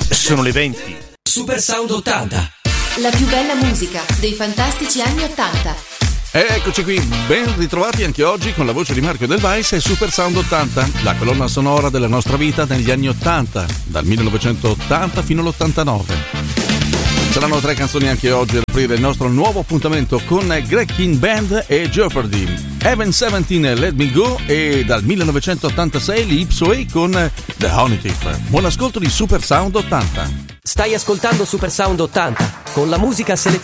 Sono le 20. Super Sound 80. La più bella musica dei fantastici anni 80. Eccoci qui, ben ritrovati anche oggi con la voce di Marco Del Vais e Super Sound 80, la colonna sonora della nostra vita negli anni 80, dal 1980 fino all'89. Saranno 3 canzoni anche oggi ad aprire il nostro nuovo appuntamento con Greg King Band e Jeopardy, Heaven 17 Let Me Go e dal 1986 gli Ipsway con The Honey Tip. Buon ascolto di Super Sound 80. Stai ascoltando Super Sound 80 con la musica selezionata